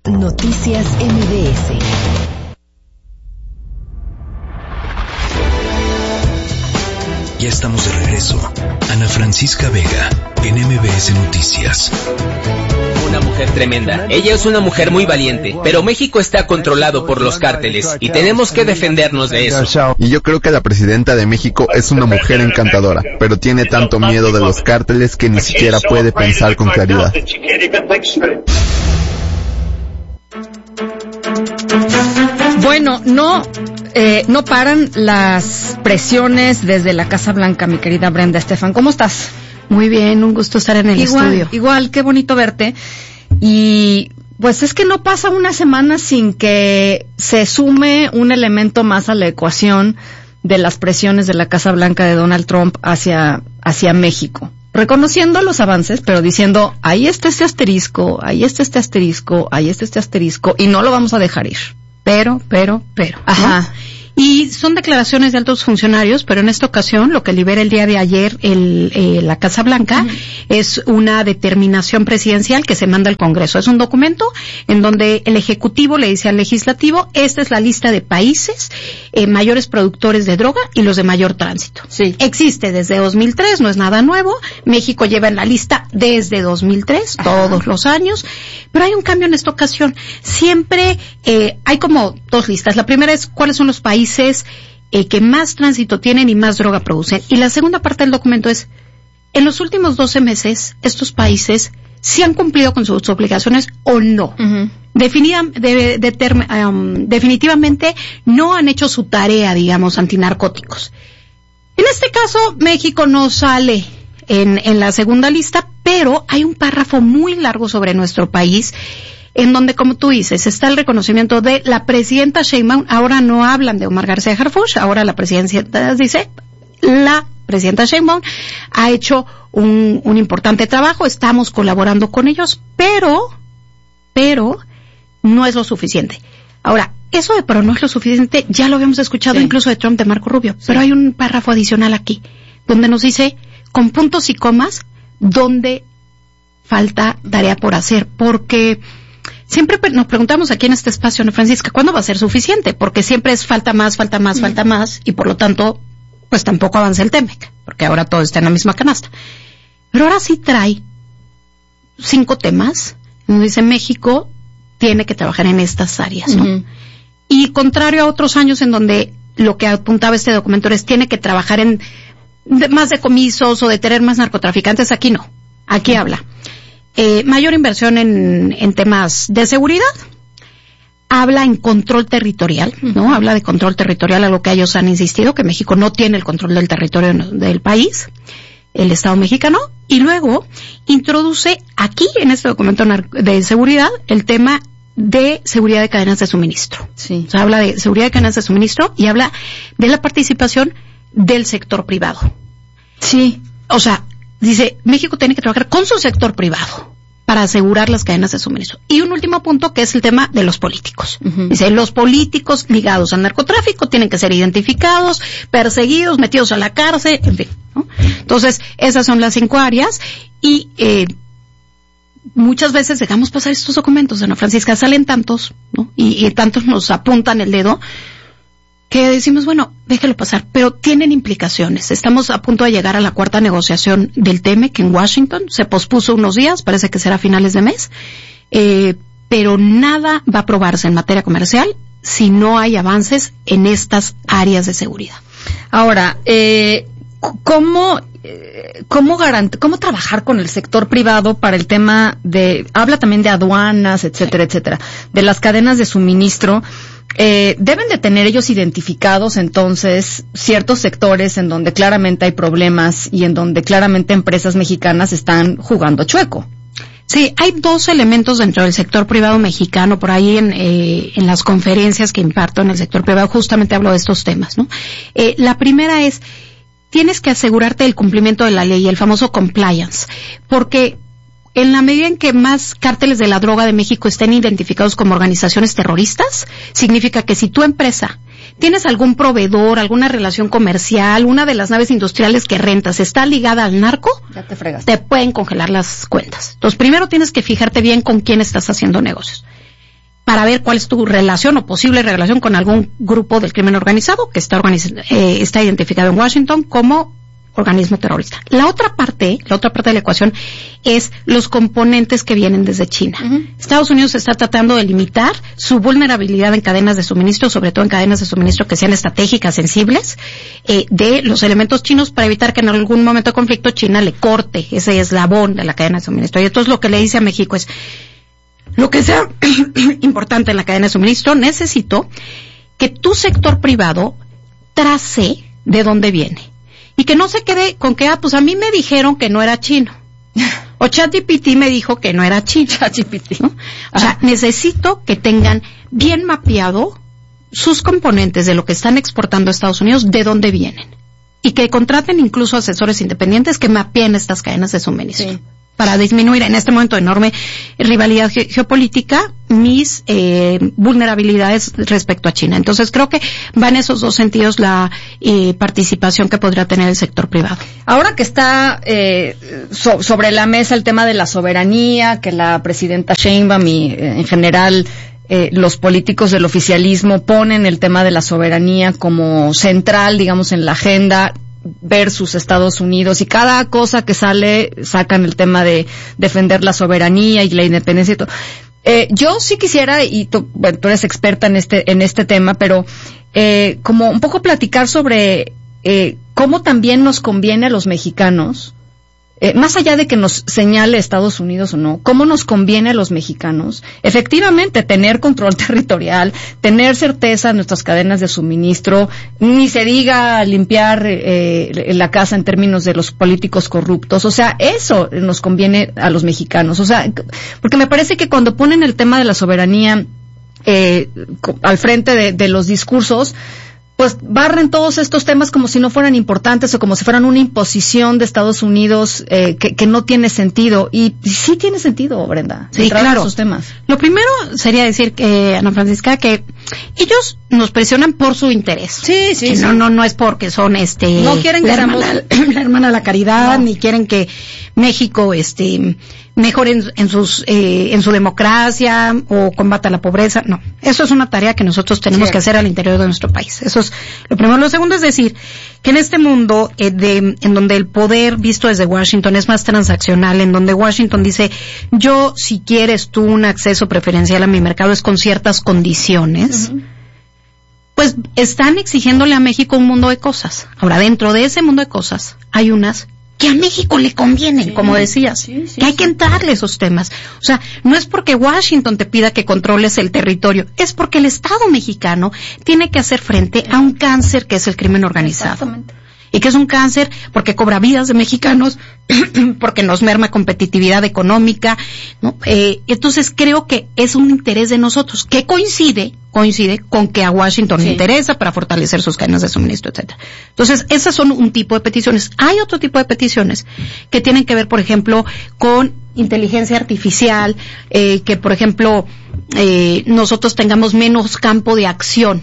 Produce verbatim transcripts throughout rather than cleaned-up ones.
Noticias M B S. Ya estamos de regreso. Ana Francisca Vega, en M B S Noticias. Una mujer tremenda. Ella es una mujer muy valiente, pero México está controlado por los cárteles y tenemos que defendernos de eso. Y yo creo que la presidenta de México es una mujer encantadora, pero tiene tanto miedo de los cárteles que ni siquiera puede pensar con claridad. Bueno, no, eh, no paran las presiones desde la Casa Blanca, mi querida Brenda Estefan. ¿Cómo estás? Muy bien, un gusto estar en el igual, estudio. Igual, qué bonito verte. Y pues es que no pasa una semana sin que se sume un elemento más a la ecuación de las presiones de la Casa Blanca de Donald Trump hacia, hacia México. Reconociendo los avances, pero diciendo, ahí está este asterisco, ahí está este asterisco, ahí está este asterisco, y no lo vamos a dejar ir. Pero, pero, pero. Ajá. ¿no? Y son declaraciones de altos funcionarios, pero en esta ocasión lo que libera el día de ayer el, eh, la Casa Blanca uh-huh. es una determinación presidencial que se manda al Congreso. Es un documento en donde el Ejecutivo le dice al Legislativo, esta es la lista de países eh, mayores productores de droga y los de mayor tránsito. Sí. Existe desde dos mil tres, no es nada nuevo. México lleva en la lista desde dos mil tres, uh-huh. todos los años. Pero hay un cambio en esta ocasión. Siempre eh, hay como dos listas. La primera es cuáles son los países eh, que más tránsito tienen y más droga producen. Y la segunda parte del documento es, en los últimos doce meses, estos países sí han cumplido con sus obligaciones o no. Uh-huh. Definida, de, de term, um, definitivamente no han hecho su tarea, digamos, antinarcóticos. En este caso, México no sale en, en la segunda lista, pero hay un párrafo muy largo sobre nuestro país en donde, como tú dices, está el reconocimiento de la presidenta Sheinbaum. Ahora no hablan de Omar García Harfuch, ahora la presidenta dice, la presidenta Sheinbaum ha hecho un, un importante trabajo, estamos colaborando con ellos, pero, pero, no es lo suficiente. Ahora, eso de pero no es lo suficiente, ya lo habíamos escuchado sí. incluso de Trump, de Marco Rubio, sí. pero hay un párrafo adicional aquí, donde nos dice, con puntos y comas, donde falta tarea por hacer, porque siempre nos preguntamos aquí en este espacio, Ana Francisca, ¿cuándo va a ser suficiente? Porque siempre es falta más, falta más, mm. falta más, y por lo tanto, pues tampoco avanza el T-M E C, porque ahora todo está en la misma canasta. Pero ahora sí trae cinco temas, donde dice México tiene que trabajar en estas áreas, ¿no? Uh-huh. Y contrario a otros años en donde lo que apuntaba este documento es tiene que trabajar en de, más decomisos o detener más narcotraficantes, aquí no. Aquí habla. Eh, mayor inversión en, en temas de seguridad. Habla en control territorial, ¿no? Uh-huh. Habla de control territorial, a lo que ellos han insistido, que México no tiene el control del territorio del país, el Estado mexicano. Y luego introduce aquí, en este documento de seguridad, el tema de seguridad de cadenas de suministro. Sí. O sea, habla de seguridad de cadenas de suministro y habla de la participación del sector privado. Sí. O sea, dice, México tiene que trabajar con su sector privado para asegurar las cadenas de suministro. Y un último punto que es el tema de los políticos. Uh-huh. Dice, los políticos ligados al narcotráfico tienen que ser identificados, perseguidos, metidos a la cárcel, en fin, ¿no? Entonces, esas son las cinco áreas y eh, muchas veces dejamos pasar estos documentos, Ana Francisca, salen tantos, ¿no? Y, y tantos nos apuntan el dedo que decimos, bueno, déjelo pasar, pero tienen implicaciones. Estamos a punto de llegar a la cuarta negociación del T M E C en Washington, se pospuso unos días, parece que será a finales de mes, eh, pero nada va a aprobarse en materia comercial si no hay avances en estas áreas de seguridad. Ahora, eh, ¿cómo, eh, cómo garant- cómo trabajar con el sector privado para el tema de, habla también de aduanas, etcétera, etcétera, de las cadenas de suministro? Eh, deben de tener ellos identificados entonces ciertos sectores en donde claramente hay problemas y en donde claramente empresas mexicanas están jugando chueco. Sí, hay dos elementos dentro del sector privado mexicano, por ahí en, eh, en las conferencias que imparto en el sector privado justamente hablo de estos temas, ¿no? Eh, la primera es, tienes que asegurarte del cumplimiento de la ley, el famoso compliance, porque en la medida en que más cárteles de la droga de México estén identificados como organizaciones terroristas, significa que si tu empresa tienes algún proveedor, alguna relación comercial, una de las naves industriales que rentas está ligada al narco, ya te fregaste. Te pueden congelar las cuentas. Entonces, primero tienes que fijarte bien con quién estás haciendo negocios. para ver cuál es tu relación o posible relación con algún grupo del crimen organizado que está, organiz- eh, está identificado en Washington como organismo terrorista. La otra parte, la otra parte de la ecuación es los componentes que vienen desde China. Uh-huh. Estados Unidos está tratando de limitar su vulnerabilidad en cadenas de suministro, sobre todo en cadenas de suministro que sean estratégicas, sensibles, eh, de los elementos chinos para evitar que en algún momento de conflicto China le corte ese eslabón de la cadena de suministro. Y entonces lo que le dice a México es, lo que sea importante en la cadena de suministro, necesito que tu sector privado trace de dónde viene. Y que no se quede con que, ah, pues a mí me dijeron que no era chino. O ChatGPT me dijo que no era chino. ChatGPT. ¿No? O sea, necesito que tengan bien mapeado sus componentes de lo que están exportando a Estados Unidos, de dónde vienen. Y que contraten incluso asesores independientes que mapeen estas cadenas de suministro. Sí. Para disminuir en este momento de enorme rivalidad ge- geopolítica mis eh, vulnerabilidades respecto a China. Entonces creo que va en esos dos sentidos la eh, participación que podría tener el sector privado. Ahora que está eh, so- sobre la mesa el tema de la soberanía, que la presidenta Sheinbaum y eh, en general eh, los políticos del oficialismo ponen el tema de la soberanía como central, digamos, en la agenda versus Estados Unidos, y cada cosa que sale sacan el tema de defender la soberanía y la independencia y todo. Eh, yo sí quisiera, y tú, bueno, tú eres experta en este en este tema, pero eh, como un poco platicar sobre eh, cómo también nos conviene a los mexicanos, eh, más allá de que nos señale Estados Unidos o no, cómo nos conviene a los mexicanos efectivamente tener control territorial, tener certeza en nuestras cadenas de suministro, ni se diga limpiar eh, la casa en términos de los políticos corruptos. O sea, eso nos conviene a los mexicanos. O sea, porque me parece que cuando ponen el tema de la soberanía eh, al frente de, de los discursos, pues barren todos estos temas como si no fueran importantes o como si fueran una imposición de Estados Unidos eh, que, que no tiene sentido. Y sí tiene sentido, Brenda. Sí, claro. Esos temas. Lo primero sería decir que, Ana Francisca, que ellos nos presionan por su interés. Sí, sí, que sí. No, no, no es porque son, este, no quieren que la, seamos... hermana, la hermana de la caridad, no. Ni quieren que México, este, mejore en, en sus, eh, en su democracia o combata la pobreza. No. Eso es una tarea que nosotros tenemos Cierto. que hacer al interior de nuestro país. Eso es lo primero. Lo segundo es decir que en este mundo eh, de, en donde el poder visto desde Washington es más transaccional, en donde Washington dice, yo, si quieres tú un acceso preferencial a mi mercado es con ciertas condiciones, uh-huh. pues están exigiéndole a México un mundo de cosas. Ahora, dentro de ese mundo de cosas hay unas que a México le convienen, sí, como decías, sí, sí, que hay sí. que entrarle esos temas. O sea, no es porque Washington te pida que controles el territorio, es porque el Estado mexicano tiene que hacer frente a un cáncer que es el crimen organizado. Exactamente. Y que es un cáncer porque cobra vidas de mexicanos, porque nos merma competitividad económica, ¿no? Eh, entonces creo que es un interés de nosotros, que coincide, coincide con que a Washington sí. le interesa para fortalecer sus cadenas de suministro, etcétera. Entonces, esas son un tipo de peticiones. Hay otro tipo de peticiones que tienen que ver, por ejemplo, con inteligencia artificial, eh, que, por ejemplo, eh, nosotros tengamos menos campo de acción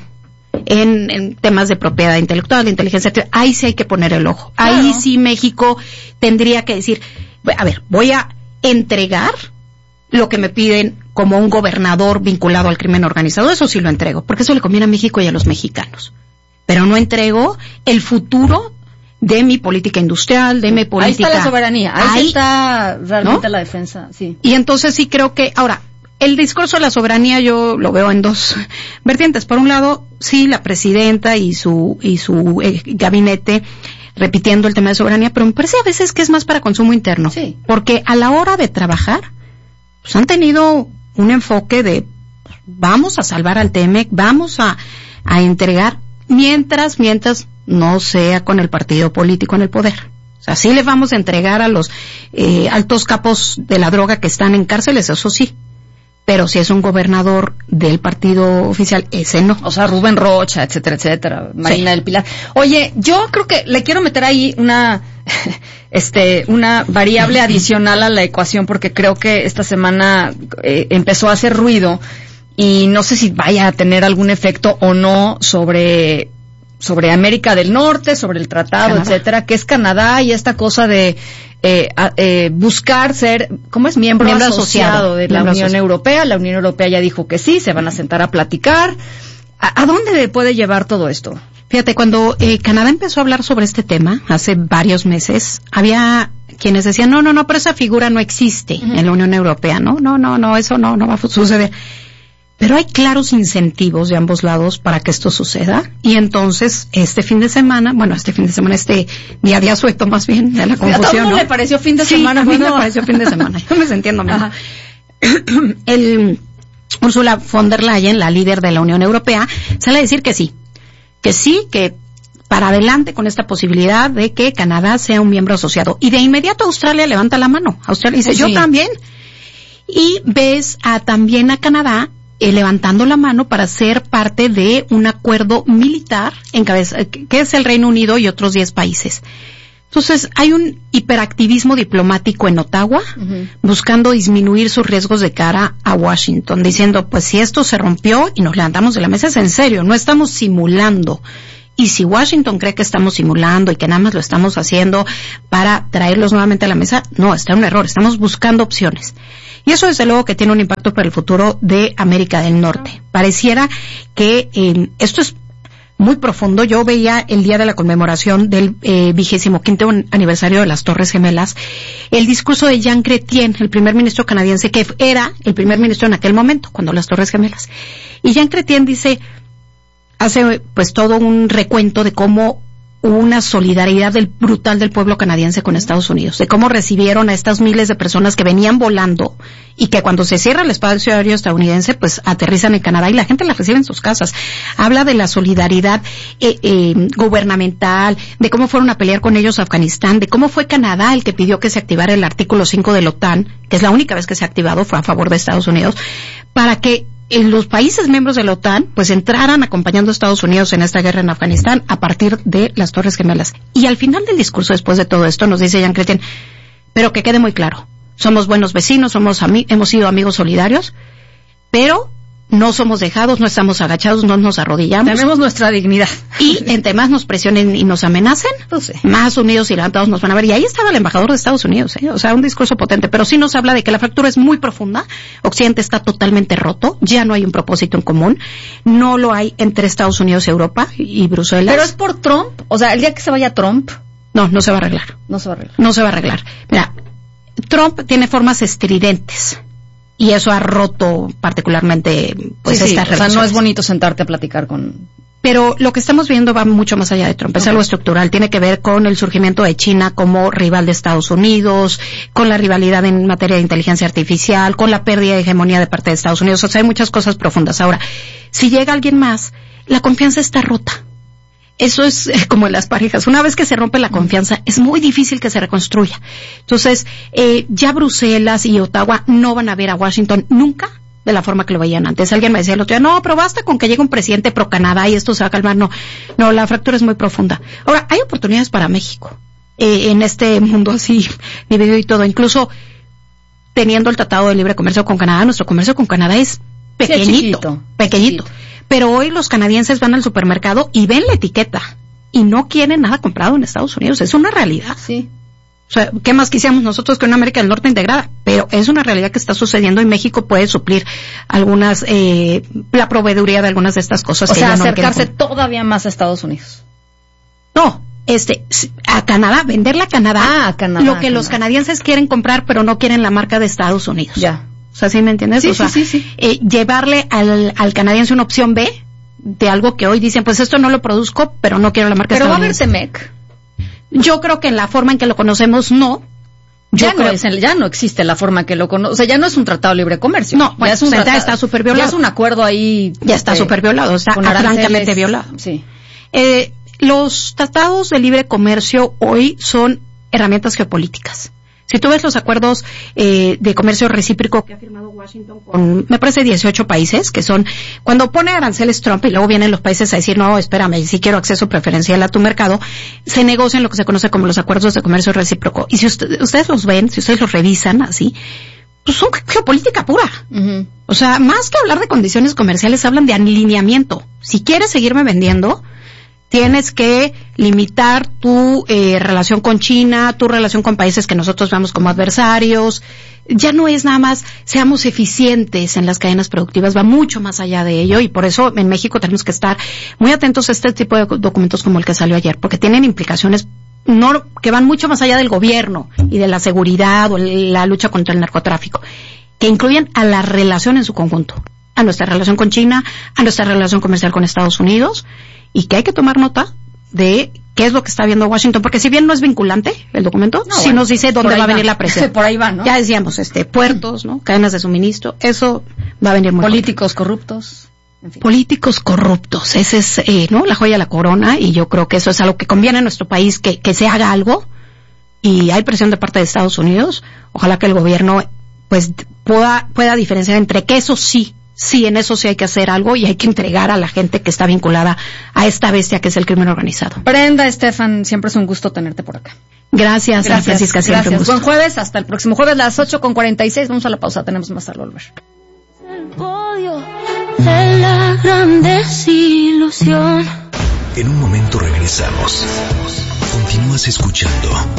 En, en temas de propiedad intelectual, de inteligencia artificial. Ahí sí hay que poner el ojo. Claro. Ahí sí México tendría que decir, a ver, voy a entregar lo que me piden como un gobernador vinculado al crimen organizado. Eso sí lo entrego, porque eso le conviene a México y a los mexicanos. Pero no entrego el futuro de mi política industrial, de mi política... Ahí está la soberanía, ahí, ahí está realmente, ¿no? La defensa, sí. Y entonces sí creo que, ahora, el discurso de la soberanía yo lo veo en dos vertientes. Por un lado, sí, la presidenta y su y su eh, gabinete repitiendo el tema de soberanía, pero me parece a veces que es más para consumo interno. Sí. Porque a la hora de trabajar, pues han tenido un enfoque de vamos a salvar al Temec, vamos a, a entregar, mientras, mientras no sea con el partido político en el poder. O sea, sí le vamos a entregar a los eh, altos capos de la droga que están en cárceles, eso sí. Pero si es un gobernador del partido oficial, ese no. O sea, Rubén Rocha, etcétera, etcétera, Marina sí. del Pilar. Oye, yo creo que le quiero meter ahí una, este, una variable adicional a la ecuación, porque creo que esta semana eh, empezó a hacer ruido y no sé si vaya a tener algún efecto o no sobre, sobre América del Norte, sobre el tratado, Canadá. etcétera, que es Canadá y esta cosa de eh, a, eh, buscar ser, ¿cómo es? Miembro, Miembro asociado, asociado de la miembro Unión asociado. Europea. La Unión Europea ya dijo que sí, se van a sentar a platicar. ¿A, a dónde le puede llevar todo esto? Fíjate, cuando eh, Canadá empezó a hablar sobre este tema, hace varios meses, había quienes decían, no, no, no, pero esa figura no existe uh-huh. en la Unión Europea, no, no, no, no, eso no, no va a suceder. Pero hay claros incentivos de ambos lados para que esto suceda, y entonces, este fin de semana, bueno, este fin de semana, este día a día sueto más bien, de la confusión, ¿a todo mundo ¿no? le pareció fin de sí, semana? a mí Bueno. me pareció fin de semana, yo me sentí en domingo. El Ursula von der Leyen, la líder de la Unión Europea, sale a decir que sí, que sí, que para adelante con esta posibilidad de que Canadá sea un miembro asociado. Y de inmediato Australia levanta la mano. Australia dice, sí. yo también. Y ves a, también a Canadá eh, levantando la mano para ser parte de un acuerdo militar en cabeza, que es el Reino Unido y otros diez países. Entonces, hay un hiperactivismo diplomático en Ottawa, uh-huh. buscando disminuir sus riesgos de cara a Washington, diciendo, pues si esto se rompió y nos levantamos de la mesa, es en serio, no estamos simulando. Y si Washington cree que estamos simulando y que nada más lo estamos haciendo para traerlos nuevamente a la mesa, no, está en un error, estamos buscando opciones. Y eso desde luego que tiene un impacto para el futuro de América del Norte. Pareciera que eh, esto es muy profundo. Yo veía el día de la conmemoración del vigésimo quinto aniversario de las Torres Gemelas, el discurso de Jean Chrétien, el primer ministro canadiense, que era el primer ministro en aquel momento, cuando las Torres Gemelas. Y Jean Chrétien dice, hace pues todo un recuento de cómo hubo una solidaridad del, brutal del pueblo canadiense con Estados Unidos, de cómo recibieron a estas miles de personas que venían volando y que cuando se cierra el espacio aéreo estadounidense, pues aterrizan en Canadá y la gente las recibe en sus casas. Habla de la solidaridad eh, eh, gubernamental, de cómo fueron a pelear con ellos a Afganistán, de cómo fue Canadá el que pidió que se activara el artículo cinco de la OTAN, que es la única vez que se ha activado, fue a favor de Estados Unidos, para que en los países miembros de la OTAN, pues entraran acompañando a Estados Unidos en esta guerra en Afganistán a partir de las Torres Gemelas. Y al final del discurso, después de todo esto, nos dice Jean Chrétien, pero que quede muy claro, somos buenos vecinos, somos ami- hemos sido amigos solidarios, pero no somos dejados, no estamos agachados, no nos arrodillamos. Tenemos nuestra dignidad. Y entre más nos presionen y nos amenacen, pues sí. más unidos y levantados nos van a ver. Y ahí estaba el embajador de Estados Unidos, ¿eh? O sea, un discurso potente, pero sí nos habla de que la fractura es muy profunda, Occidente está totalmente roto, ya no hay un propósito en común, no lo hay entre Estados Unidos y Europa y Bruselas. Pero es por Trump, o sea, el día que se vaya Trump... No, no se va a arreglar. No se va a arreglar. No se va a arreglar. Mira, Trump tiene formas estridentes. Y eso ha roto particularmente pues sí, sí, estas o sea, relaciones. no es bonito sentarte a platicar con... Pero lo que estamos viendo va mucho más allá de Trump, es okay. algo estructural, tiene que ver con el surgimiento de China como rival de Estados Unidos, con la rivalidad en materia de inteligencia artificial, con la pérdida de hegemonía de parte de Estados Unidos, o sea, hay muchas cosas profundas. Ahora, si llega alguien más, la confianza está rota. Eso es eh, como en las parejas. Una vez que se rompe la confianza, es muy difícil que se reconstruya. Entonces, eh, ya Bruselas y Ottawa no van a ver a Washington nunca de la forma que lo veían antes. Alguien me decía el otro día, no, pero basta con que llegue un presidente pro Canadá y esto se va a calmar. No, no, la fractura es muy profunda. Ahora, hay oportunidades para México eh, en este mundo así dividido y todo. Incluso teniendo el Tratado de Libre Comercio con Canadá, nuestro comercio con Canadá es pequeñito, sí, chiquito, pequeñito. Chiquito. Pero hoy los canadienses van al supermercado y ven la etiqueta y no quieren nada comprado en Estados Unidos. Es una realidad. Sí. O sea, ¿qué más quisiéramos nosotros que una América del Norte integrada? Pero es una realidad que está sucediendo y México puede suplir algunas, eh, la proveeduría de algunas de estas cosas. O que sea, ya no acercarse todavía más a Estados Unidos. No, este, a Canadá, venderle a Canadá, ah, a Canadá lo que Canadá. los canadienses quieren comprar, pero no quieren la marca de Estados Unidos. Ya. O sea, ¿sí me entiendes? Sí, o sea, sí, sí, sí. Eh, llevarle al, al canadiense una opción B de algo que hoy dicen, pues esto no lo produzco, pero no quiero la marca pero estadounidense. Pero va a haber T M E C. Yo creo que en la forma en que lo conocemos, no. Yo ya, creo... no es, ya no existe la forma que lo conoce. O sea, ya no es un tratado de libre comercio. No, bueno, ya es un ya tratado, está súper violado. Ya es un acuerdo ahí. Ya está súper eh, violado, está francamente violado. Sí. Eh, los tratados de libre comercio hoy son herramientas geopolíticas. Si tú ves los acuerdos eh, de comercio recíproco que ha firmado Washington con, me parece, dieciocho países, que son, cuando pone aranceles Trump y luego vienen los países a decir, no, espérame, si quiero acceso preferencial a tu mercado, se negocian lo que se conoce como los acuerdos de comercio recíproco. Y si usted, ustedes los ven, si ustedes los revisan así, pues son geopolítica pura. Uh-huh. O sea, más que hablar de condiciones comerciales, hablan de alineamiento. Si quieres seguirme vendiendo, Tienes que limitar tu eh, relación con China, tu relación con países que nosotros vemos como adversarios. Ya no es nada más seamos eficientes en las cadenas productivas, va mucho más allá de ello, y por eso en México tenemos que estar muy atentos a este tipo de documentos como el que salió ayer, porque tienen implicaciones no que van mucho más allá del gobierno y de la seguridad o la lucha contra el narcotráfico, que incluyen a la relación en su conjunto, a nuestra relación con China, a nuestra relación comercial con Estados Unidos, y que hay que tomar nota de qué es lo que está viendo Washington, porque si bien no es vinculante el documento, no, sí bueno, nos dice dónde va a venir va. la presión. Por ahí va, ¿no? Ya decíamos, este, puertos, ¿no? Cadenas de suministro, eso va a venir muy Políticos fuerte. corruptos. En fin. Políticos corruptos, ese es, eh, ¿no? La joya de la corona, y yo creo que eso es algo que conviene a nuestro país, que, que se haga algo, y hay presión de parte de Estados Unidos. Ojalá que el gobierno, pues, pueda, pueda diferenciar entre que eso sí, sí, en eso sí hay que hacer algo, y hay que entregar a la gente que está vinculada a esta bestia que es el crimen organizado. Brenda, Estefan, siempre es un gusto tenerte por acá. Gracias, gracias Francisca, siempre gracias. un gusto. Buen jueves, hasta el próximo jueves, las ocho con cuarenta y seis. Vamos a la pausa, tenemos más al volver. El podio de la gran desilusión. En un momento regresamos. Continúas escuchando